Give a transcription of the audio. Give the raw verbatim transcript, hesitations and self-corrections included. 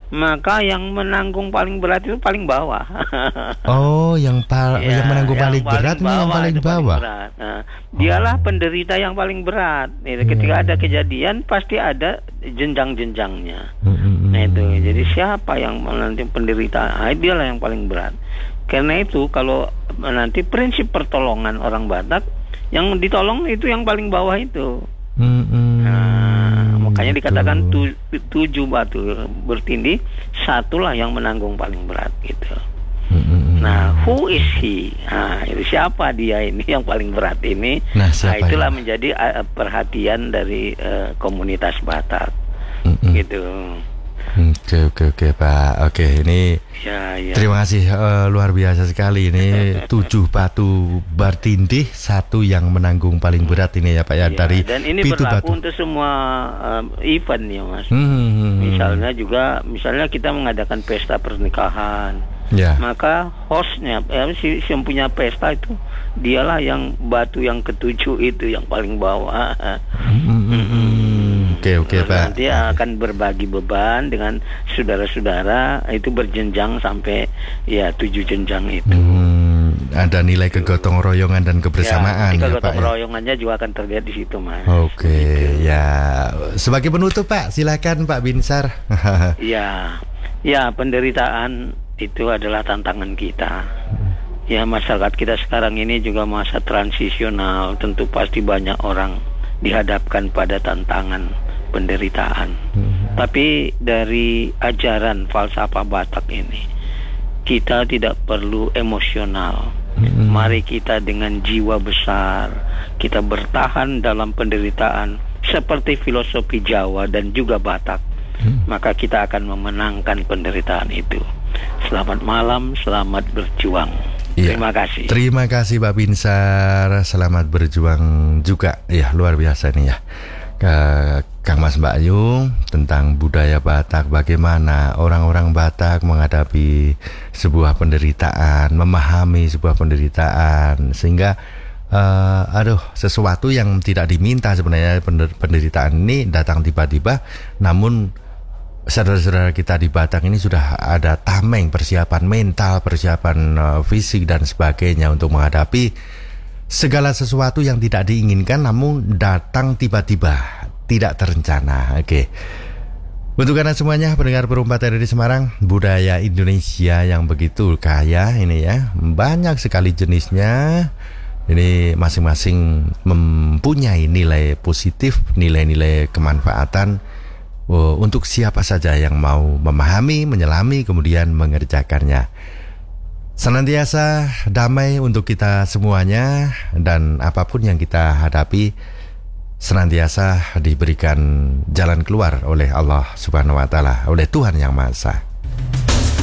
maka yang menanggung paling berat itu paling bawah. Oh, yang pa- ya, yang menanggung yang paling, paling berat nih yang paling itu bawah. Paling berat. Nah, dialah oh. penderita yang paling berat. Nah, ketika yeah. ada kejadian pasti ada jenjang-jenjangnya. Mm-hmm. Nah itu, jadi siapa yang nanti penderita? Nah, dialah yang paling berat. Karena itu kalau nanti prinsip pertolongan orang Batak, yang ditolong itu yang paling bawah itu. Mm-hmm. Nah, makanya Betul. dikatakan tu, tujuh batu bertindih, satulah yang menanggung paling berat gitu. Mm-hmm. Nah, who is he? Nah, itu siapa dia ini yang paling berat ini? Nah, nah itulah ya? menjadi uh, perhatian dari uh, komunitas Batak, mm-hmm. gitu. Oke oke oke Pak. Oke ini ya, ya. terima kasih uh, luar biasa sekali ini tujuh batu bertindih, satu yang menanggung paling berat ini ya Pak ya, ya dari dan ini Pitu berlaku Batu untuk semua um, event ya Mas. Hmm. Misalnya juga misalnya kita mengadakan pesta pernikahan. Ya. Maka hostnya eh, si, si yang punya pesta itu dialah yang batu yang ketujuh itu yang paling bawah. Oke oke Pak. Nanti akan berbagi beban dengan saudara-saudara, itu berjenjang sampai ya tujuh jenjang itu. Hmm, ada nilai kegotong royongan dan kebersamaan ya, ya, kegotong Pak. royongannya ya? juga akan terlihat di situ Mas. Oke gitu. Ya. Sebagai penutup Pak, silakan Pak Binsar. Ya, ya penderitaan itu adalah tantangan kita. Ya masyarakat kita sekarang ini juga masa transisional, tentu pasti banyak orang dihadapkan pada tantangan penderitaan. Hmm. Tapi dari ajaran falsafah Batak ini, kita tidak perlu emosional. Hmm. Mari kita dengan jiwa besar, kita bertahan dalam penderitaan seperti filosofi Jawa dan juga Batak. Hmm. Maka kita akan memenangkan penderitaan itu. Selamat malam, selamat berjuang. Ya, terima kasih. Terima kasih Pak Binsar, selamat berjuang juga. Ya luar biasa nih ya, ke Kang Mas Mbak Ayu tentang budaya Batak, bagaimana orang-orang Batak menghadapi sebuah penderitaan, memahami sebuah penderitaan, sehingga uh, aduh sesuatu yang tidak diminta sebenarnya, penderitaan ini datang tiba-tiba, namun saudara-saudara kita di Batak ini sudah ada tameng, persiapan mental, persiapan uh, fisik dan sebagainya untuk menghadapi segala sesuatu yang tidak diinginkan namun datang tiba-tiba, tidak terencana. Oke. Untuk Anda semuanya pendengar Perumpat dari Semarang, budaya Indonesia yang begitu kaya ini ya, banyak sekali jenisnya. Ini masing-masing mempunyai nilai positif, nilai-nilai kemanfaatan untuk siapa saja yang mau memahami, menyelami, kemudian mengerjakannya. Senantiasa damai untuk kita semuanya, dan apapun yang kita hadapi senantiasa diberikan jalan keluar oleh Allah Subhanahu wa Ta'ala, oleh Tuhan Yang Maha Esa.